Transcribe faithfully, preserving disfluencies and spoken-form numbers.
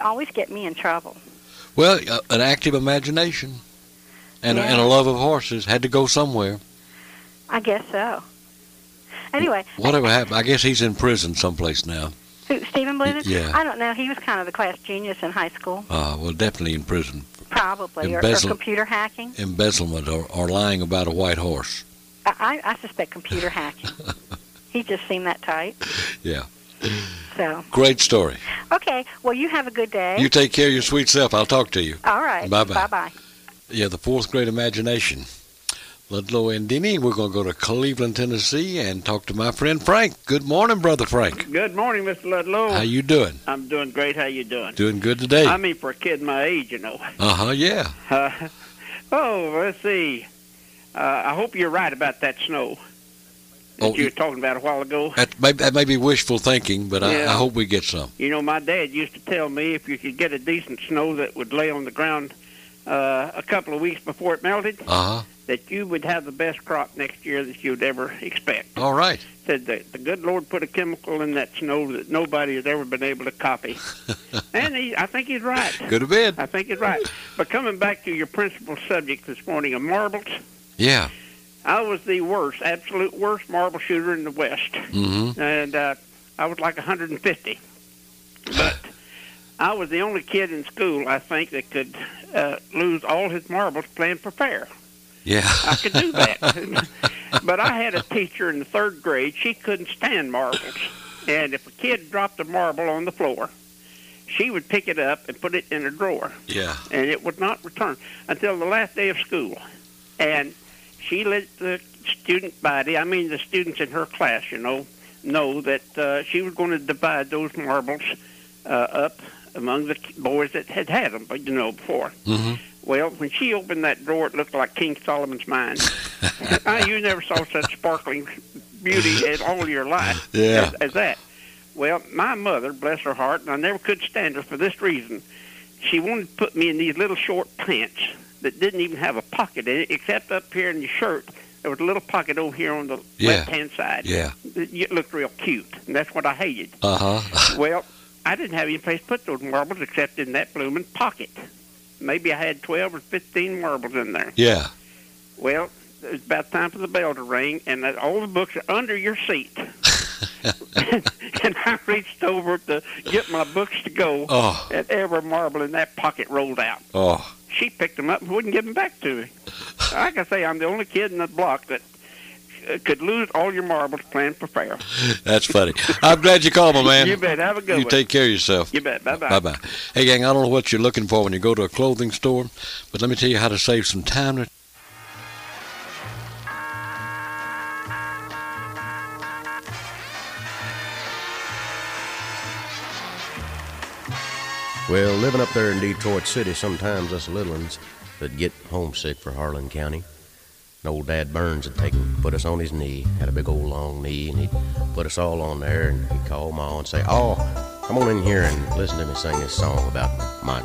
always get me in trouble. Well, uh, an active imagination and, Yeah. a, and a love of horses had to go somewhere. I guess so. Anyway. Whatever happened, I guess he's in prison someplace now. Who, Stephen Blumen? Yeah. I don't know. He was kind of the class genius in high school. Uh, well, definitely in prison. Probably. Or, or Embezzle- computer hacking. Embezzlement or, or lying about a white horse. I, I suspect computer hacking. He just seemed that type. Yeah. So. Great story. Okay. Well, you have a good day. You take care of your sweet self. I'll talk to you. All right. Bye-bye. Bye-bye. Yeah, the fourth grade imagination. Ludlow and Denny. We're going to go to Cleveland, Tennessee, and talk to my friend Frank. Good morning, Brother Frank. Good morning, Mister Ludlow. How you doing? I'm doing great. How you doing? Doing good today. I mean, for a kid my age, you know. Uh-huh, yeah. Uh, oh, let's see. Uh, I hope you're right about that snow that Oh, you were talking about a while ago. That may, that may be wishful thinking, but I, Yeah. I hope we get some. You know, my dad used to tell me if you could get a decent snow that would lay on the ground uh, a couple of weeks before it melted, Uh-huh. that you would have the best crop next year that you'd ever expect. All right. Said that the good Lord put a chemical in that snow that nobody has ever been able to copy. And he, I think he's right. Good a bit. I think he's right. But coming back to your principal subject this morning of marbles, Yeah. I was the worst, absolute worst marble shooter in the West. Mm-hmm. And uh, I was like one hundred fifty. But I was the only kid in school, I think, that could uh, lose all his marbles playing for fair. Yeah. I could do that. But I had a teacher in the third grade. She couldn't stand marbles. And if a kid dropped a marble on the floor, she would pick it up and put it in a drawer. Yeah. And it would not return until the last day of school. And she let the student body, I mean the students in her class, you know, know that uh, she was going to divide those marbles uh, up among the boys that had had them, you know, before. Mm-hmm. Well, when she opened that drawer, it looked like King Solomon's mine. uh, you never saw such sparkling beauty in all your life Yeah. as, as that. Well, my mother, bless her heart, and I never could stand her for this reason, she wanted to put me in these little short pants that didn't even have a pocket in it, except up here in the shirt. There was a little pocket over here on the Yeah. left-hand side. Yeah. It, it looked real cute, and that's what I hated. Uh-huh. Well, I didn't have any place to put those marbles except in that blooming pocket. Maybe I had twelve or fifteen marbles in there. Yeah. Well, it was about time for the bell to ring, and that all the books are under your seat. And I reached over to get my books to go, Oh. and every marble in that pocket rolled out. Oh. She picked them up and wouldn't give them back to me. Like I say, I'm the only kid in the block that uh, could lose all your marbles playing for fair. That's funny. I'm glad you called, my man. You bet. Have a good You one. take care of yourself. You bet. Bye-bye. Bye-bye. Hey, gang, I don't know what you're looking for when you go to a clothing store, but let me tell you how to save some time. Well, living up there in Detroit City, sometimes us little ones that get homesick for Harlan County. And old Dad Burns had taken, put us on his knee, had a big old long knee, and he'd put us all on there, and he'd call Ma and say, "Oh, come on in here and listen to me sing this song about my